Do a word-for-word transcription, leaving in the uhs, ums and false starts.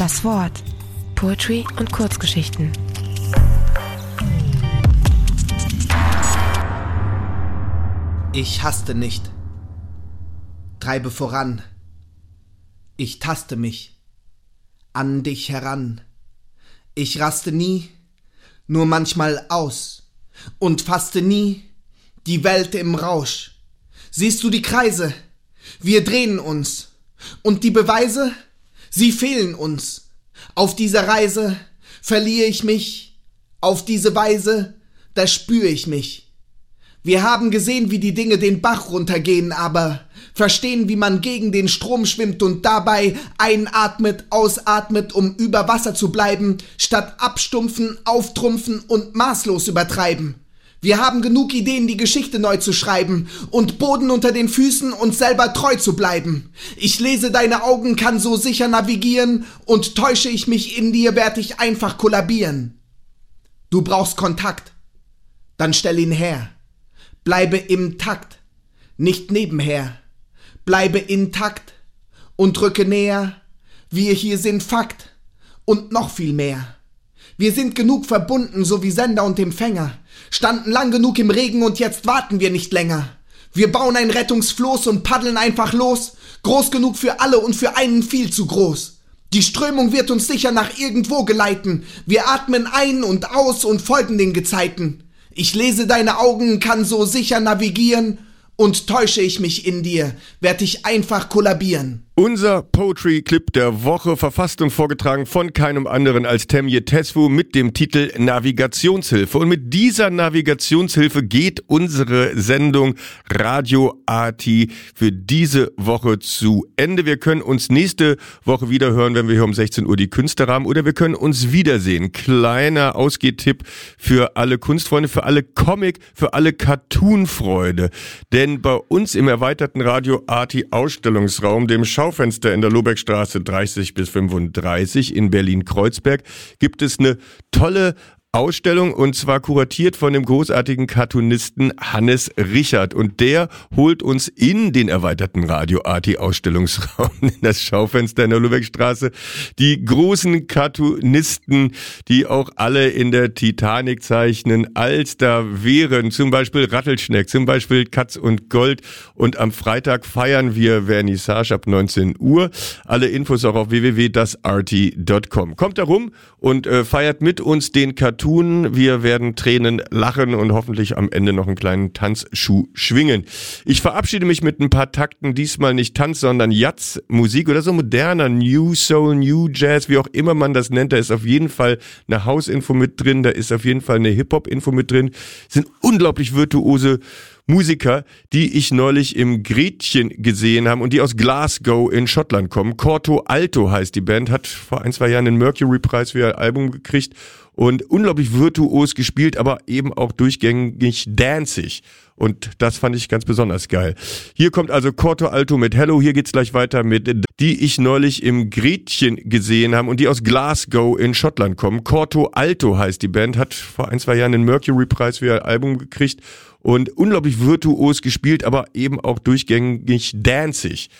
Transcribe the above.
Das Wort. Poetry und Kurzgeschichten. Ich haste nicht, treibe voran, ich taste mich an dich heran. Ich raste nie, nur manchmal aus und faste nie die Welt im Rausch. Siehst du die Kreise? Wir drehen uns und die Beweise, sie fehlen uns. Auf dieser Reise verliere ich mich, auf diese Weise, da spüre ich mich. Wir haben gesehen, wie die Dinge den Bach runtergehen, aber verstehen, wie man gegen den Strom schwimmt und dabei einatmet, ausatmet, um über Wasser zu bleiben, statt abstumpfen, auftrumpfen und maßlos übertreiben. Wir haben genug Ideen, die Geschichte neu zu schreiben und Boden unter den Füßen, uns selber treu zu bleiben. Ich lese deine Augen, kann so sicher navigieren und täusche ich mich in dir, werd ich einfach kollabieren. Du brauchst Kontakt, dann stell ihn her. Bleibe im Takt, nicht nebenher. Bleibe intakt und rücke näher. Wir hier sind Fakt und noch viel mehr. Wir sind genug verbunden, so wie Sender und Empfänger. Standen lang genug im Regen und jetzt warten wir nicht länger. Wir bauen ein Rettungsfloß und paddeln einfach los. Groß genug für alle und für einen viel zu groß. Die Strömung wird uns sicher nach irgendwo geleiten. Wir atmen ein und aus und folgen den Gezeiten. Ich lese deine Augen, kann so sicher navigieren und täusche ich mich in dir, werd ich einfach kollabieren. Unser Poetry-Clip der Woche, verfasst und vorgetragen von keinem anderen als Temye Tesfu mit dem Titel Navigationshilfe. Und mit dieser Navigationshilfe geht unsere Sendung Radio Arty für diese Woche zu Ende. Wir können uns nächste Woche wieder hören, wenn wir hier um sechzehn Uhr die Künste haben, oder wir können uns wiedersehen. Kleiner Ausgehtipp für alle Kunstfreunde, für alle Comic, für alle Cartoon-Freunde. Denn bei uns im erweiterten Radio Arty Ausstellungsraum, dem Schau Fenster in der Lobeckstraße dreißig bis fünfunddreißig in Berlin-Kreuzberg, gibt es eine tolle Ausstellung, und zwar kuratiert von dem großartigen Cartoonisten Hannes Richard, und der holt uns in den erweiterten Radio Arty Ausstellungsraum, in das Schaufenster in der Lobeckstraße, die großen Cartoonisten, die auch alle in der Titanic zeichnen, als da wären zum Beispiel Rattelschneck, zum Beispiel Katz und Gold, und am Freitag feiern wir Vernissage ab neunzehn Uhr. Alle Infos auch auf w w w punkt das arty punkt com. Kommt da rum und äh, feiert mit uns den Cartoon. Wir werden Tränen lachen und hoffentlich am Ende noch einen kleinen Tanzschuh schwingen. Ich verabschiede mich mit ein paar Takten, diesmal nicht Tanz, sondern Jazz-Musik oder so moderner New Soul, New Jazz, wie auch immer man das nennt. Da ist auf jeden Fall eine House-Info mit drin, da ist auf jeden Fall eine Hip-Hop-Info mit drin. Das sind unglaublich virtuose Musiker, die ich neulich im Gretchen gesehen habe und die aus Glasgow in Schottland kommen. Corto Alto heißt die Band, hat vor ein, zwei Jahren den Mercury-Preis für ihr Album gekriegt und unglaublich virtuos gespielt, aber eben auch durchgängig danzig. Und das fand ich ganz besonders geil. Hier kommt also Corto Alto mit Hello. Hier geht's gleich weiter mit die ich neulich im Gretchen gesehen habe und die aus Glasgow in Schottland kommen. Corto Alto heißt die Band, hat vor ein, zwei Jahren den Mercury-Preis für ihr Album gekriegt und unglaublich virtuos gespielt, aber eben auch durchgängig danzig.